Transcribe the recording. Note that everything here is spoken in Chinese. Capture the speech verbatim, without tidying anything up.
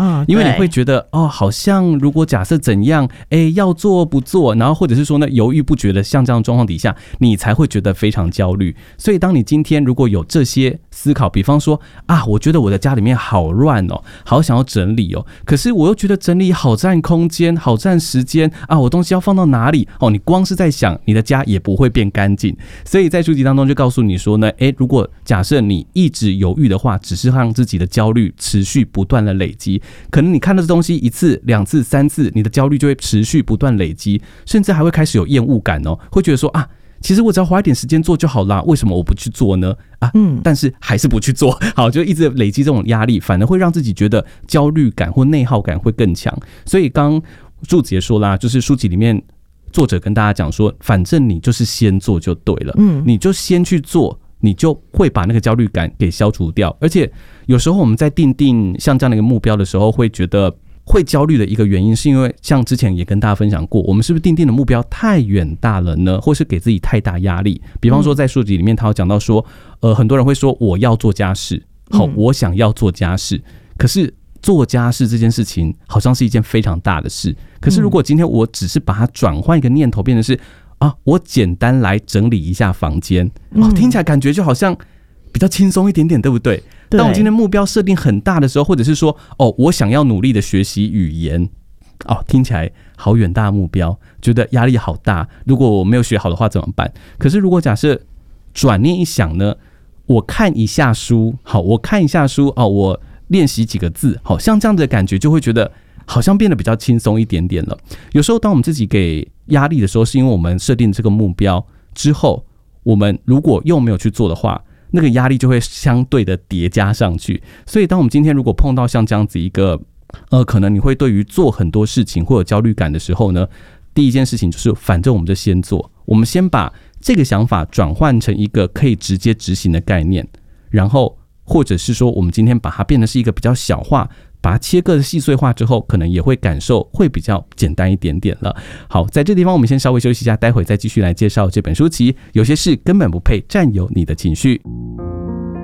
哦、 因为你会觉得哦，好像如果假设怎样，哎，要做不做，然后或者是说呢犹豫不决的，像这样的状况底下，你才会觉得非常焦虑。所以当你今天如果有这些思考，比方说啊，我觉得我的家里面好乱哦，好想要整理哦，可是我又觉得整理好占空间，好占时间啊，我东西要放到哪里哦？你光是在想，你的家也不会变干净。所以在书籍当中就告诉你说呢，哎，如果假设你一直犹豫的话，只是让自己的焦虑持续不断的累积，可能你看到这东西一次、两次、三次，你的焦虑就会持续不断累积，甚至还会开始有厌恶感哦，会觉得说啊，其实我只要花一点时间做就好啦，为什么我不去做呢？啊，嗯，但是还是不去做，好，就一直累积这种压力，反而会让自己觉得焦虑感或内耗感会更强。所以刚注解说啦，就是书籍里面作者跟大家讲说，反正你就是先做就对了，嗯，你就先去做，你就会把那个焦虑感给消除掉。而且有时候我们在定定像这样的一个目标的时候，会觉得会焦虑的一个原因，是因为像之前也跟大家分享过，我们是不是定定的目标太远大了呢？或是给自己太大压力？比方说在书籍里面他有讲到说，呃，很多人会说我要做家事，好，我想要做家事，可是做家事这件事情好像是一件非常大的事。可是如果今天我只是把它转换一个念头，变成是啊，我简单来整理一下房间，哦，听起来感觉就好像比较轻松一点点，对不对？当我今天目标设定很大的时候，或者是说哦，我想要努力的学习语言，哦，听起来好远大的目标，觉得压力好大，如果我没有学好的话怎么办？可是如果假设转念一想呢，我看一下书，好，我看一下书，哦，我练习几个字，好，像这样的感觉就会觉得好像变得比较轻松一点点了。有时候当我们自己给压力的时候，是因为我们设定这个目标之后，我们如果又没有去做的话，那个压力就会相对的叠加上去。所以当我们今天如果碰到像这样子一个呃，可能你会对于做很多事情会有焦虑感的时候呢，第一件事情就是反正我们就先做，我们先把这个想法转换成一个可以直接执行的概念，然后或者是说我们今天把它变成是一个比较小化，把它切割的细碎化之后，可能也会感受会比较简单一点点了。好，在这地方我们先稍微休息一下，待会再继续来介绍这本书籍。有些事根本不配占有你的情绪。